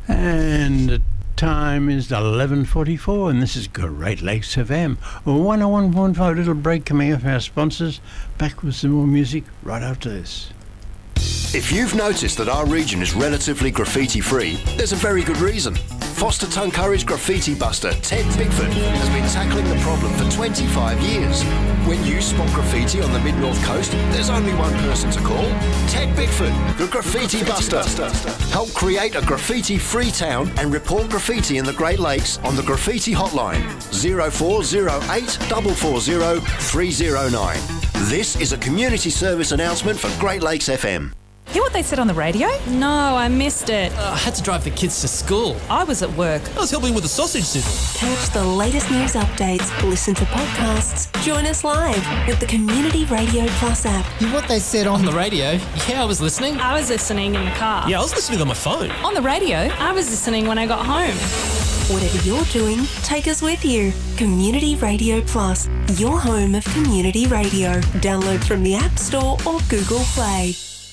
And the time is 11:44, and this is Great Lakes FM. 101.5, little break coming up from our sponsors. Back with some more music right after this. If you've noticed that our region is relatively graffiti-free, there's a very good reason. Foster Tuncurry's graffiti buster, Ted Bigford, has been tackling the problem for 25 years. When you spot graffiti on the Mid-North Coast, there's only one person to call. Ted Bigford, the Graffiti Buster. Help create a graffiti-free town and report graffiti in the Great Lakes on the Graffiti Hotline, 0408 440 309. This is a community service announcement for Great Lakes FM. Hear what they said on the radio? No, I missed it. I had to drive the kids to school. I was at work. I was helping with the sausage sizzle. Catch the latest news updates, listen to podcasts, join us live with the Community Radio Plus app. What they said on the radio? Yeah, I was listening. I was listening in the car. Yeah, I was listening on my phone. On the radio? I was listening when I got home. Whatever you're doing, take us with you. Community Radio Plus, your home of community radio. Download from the App Store or Google Play.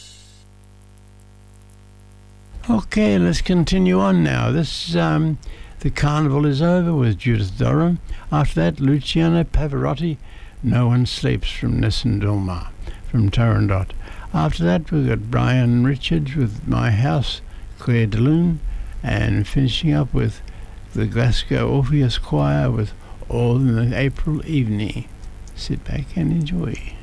Okay, let's continue on now. The carnival is over with Judith Durham. After that, Luciano Pavarotti, No One Sleeps from Nessun Dorma, from Turandot. After that, we've got Brian Richards with My House, Claire de Lune, and finishing up with the Glasgow Orpheus Choir with All in the April Evening. Sit back and enjoy.